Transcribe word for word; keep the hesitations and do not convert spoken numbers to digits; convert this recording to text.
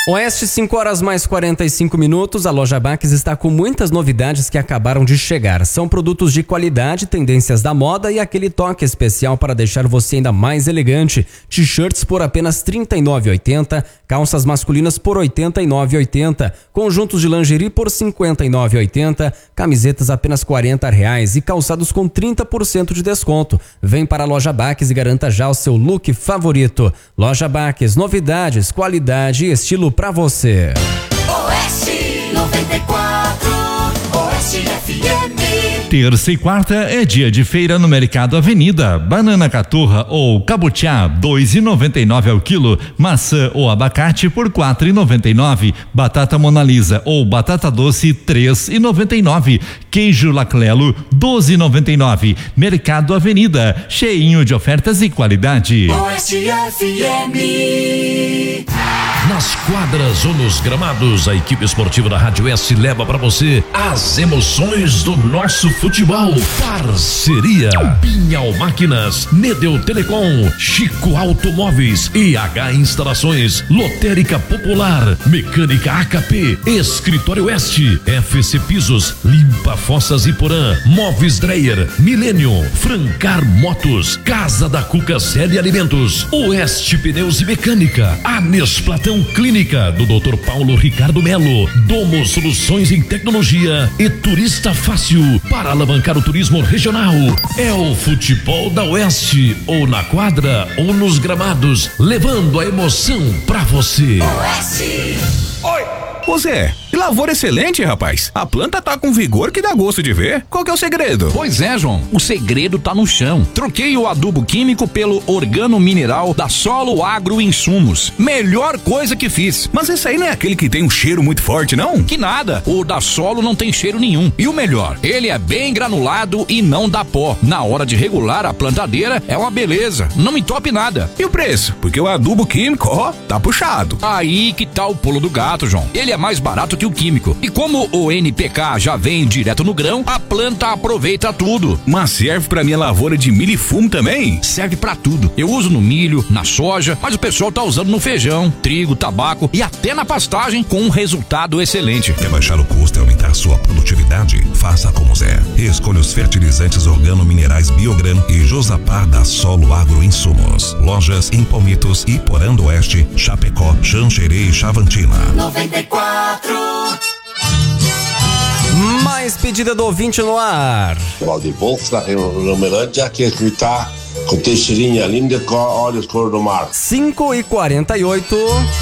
Oeste, cinco horas mais quarenta e cinco minutos. A loja Baques está com muitas novidades que acabaram de chegar. São produtos de qualidade, tendências da moda e aquele toque especial para deixar você ainda mais elegante. T-shirts por apenas trinta e nove reais e oitenta centavos, calças masculinas por oitenta e nove reais e oitenta centavos, conjuntos de lingerie por cinquenta e nove reais e oitenta centavos, camisetas apenas quarenta reais e calçados com trinta por cento de desconto. Vem para a loja Baques e garanta já o seu look favorito. Loja Baques, novidades, qualidade e estilo pra você. Oeste noventa e quatro, Oeste F M. Terça e quarta é dia de feira no Mercado Avenida. Banana caturra ou cabutiá, dois e noventa e nove ao quilo. Maçã ou abacate por quatro e noventa e nove. Batata Monalisa ou batata doce, três e noventa e nove. Queijo Laclelo, doze e noventa e nove. Mercado Avenida, cheinho de ofertas e qualidade. Oeste F M. Nas quadras ou nos gramados, a equipe esportiva da Rádio S leva para você as emoções do nosso futebol. Parceria Pinhal Máquinas, Nedeu Telecom, Chico Automóveis, E H Instalações, Lotérica Popular, Mecânica A K P, Escritório Oeste, F C Pisos, Limpa Fossas e Porã, Móveis Dreyer, Milênio, Francar Motos, Casa da Cuca Série Alimentos, Oeste Pneus e Mecânica, Anes Platão Clínica do doutor Paulo Ricardo Melo, Domo Soluções em Tecnologia e Turista Fácil para alavancar o turismo regional. É o futebol da Oeste, ou na quadra ou nos gramados, levando a emoção pra você. Oeste. Oi! Ô Zé, que lavoura excelente, rapaz. A planta tá com vigor que dá gosto de ver. Qual que é o segredo? Pois é, João, o segredo tá no chão. Troquei o adubo químico pelo organo mineral da Solo Agro Insumos. Melhor coisa que fiz. Mas esse aí não é aquele que tem um cheiro muito forte, não? Que nada, o da Solo não tem cheiro nenhum. E o melhor, ele é bem granulado e não dá pó. Na hora de regular a plantadeira, é uma beleza, não entope nada. E o preço? Porque o adubo químico, ó, tá puxado. Aí que tá o pulo do gato, João. Ele é mais barato que o químico. E como o N P K já vem direto no grão, a planta aproveita tudo. Mas serve pra minha lavoura de milho e fumo também? Serve pra tudo. Eu uso no milho, na soja, mas o pessoal tá usando no feijão, trigo, tabaco e até na pastagem com um resultado excelente. Quer baixar o custo e aumentar sua produtividade? Faça como Zé. Escolha os fertilizantes organominerais Biogran e Josapar da Solo Agro Insumos. Lojas em Palmitos, Iporã do Oeste, Chapecó, Xanxerê e Chavantina. noventa e quatro. Mais pedida do ouvinte no ar. Valdir Bolsa, em Uberlândia, que ele tá com teixeirinha linda com olhos cor do mar. cinco e quarenta e oito.